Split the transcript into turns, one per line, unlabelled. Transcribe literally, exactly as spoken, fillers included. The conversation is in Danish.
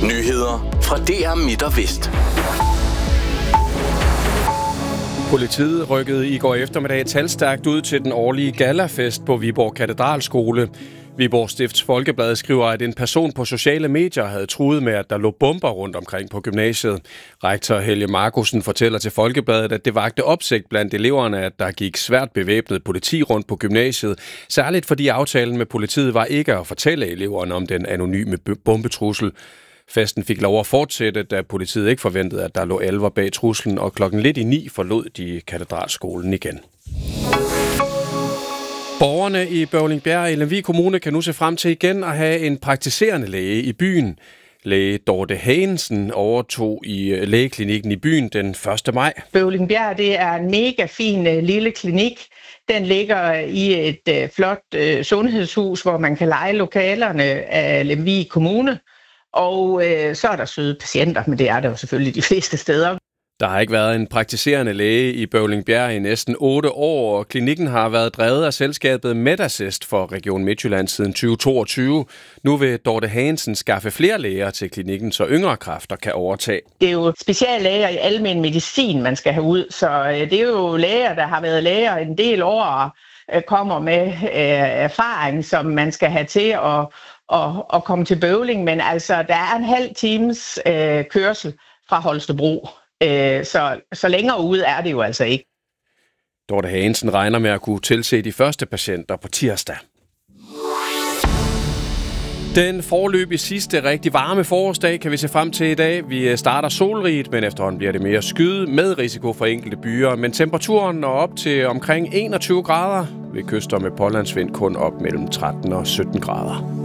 Nyheder fra D R Midt og Vest.
Politiet rykkede i går eftermiddag talstærkt ud til den årlige gallafest på Viborg Katedralskole. Viborg Stifts Folkeblad skriver, at en person på sociale medier havde truet med, at der lå bomber rundt omkring på gymnasiet. Rektor Helge Markussen fortæller til Folkebladet, at det vakte opsigt blandt eleverne, at der gik svært bevæbnet politi rundt på gymnasiet. Særligt fordi aftalen med politiet var ikke at fortælle eleverne om den anonyme bombetrussel. Festen fik lov at fortsætte, da politiet ikke forventede, at der lå alvor bag truslen, og klokken lidt i ni forlod de katedralskolen igen. Borgerne i Bøvlingbjerg i Lemvig Kommune kan nu se frem til igen at have en praktiserende læge i byen. Læge Dorte Hagensen overtog i lægeklinikken i byen den første maj.
Bøvlingbjerg, det er en mega fin uh, lille klinik. Den ligger i et uh, flot uh, sundhedshus, hvor man kan leje lokalerne af Lemvig Kommune. Og øh, så er der søde patienter, men det er der jo selvfølgelig de fleste steder.
Der har ikke været en praktiserende læge i Bøvlingbjerg i næsten otte år, og klinikken har været drevet af selskabet Medassist for Region Midtjylland siden tyve toogtyve. Nu vil Dorte Hagensen skaffe flere læger til klinikken, så yngre kræfter kan overtage.
Det er jo speciallæger i almen medicin, man skal have ud, så øh, det er jo læger, der har været læger en del år, øh, kommer med øh, erfaring, som man skal have til at Og, og komme til Bøvling, men altså, der er en halv times øh, kørsel fra Holstebro, øh, så, så længere ude er det jo altså ikke.
Dorte Hagensen regner med at kunne tilse de første patienter på tirsdag. Den foreløbig sidste rigtig varme forårsdag kan vi se frem til i dag. Vi starter solrigt, men efterhånden bliver det mere skyet med risiko for enkelte byer. Men temperaturen når op til omkring enogtyve grader. Ved kyster med pålandsvind kun op mellem tretten og sytten grader.